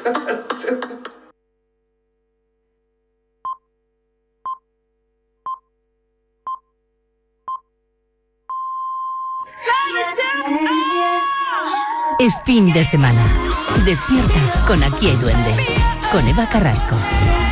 Es fin de semana. Despierta con Aquí hay duende. Con Eva Carrasco.